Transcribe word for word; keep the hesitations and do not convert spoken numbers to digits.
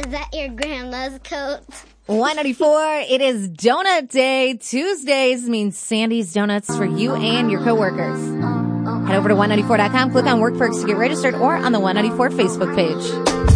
Is that your grandma's coat? one ninety-four, it is Donut Day. Tuesdays means Sandy's Donuts for you and your coworkers. Head over to one ninety-four dot com, click on Work Perks to get registered, or on the one ninety-four Facebook page.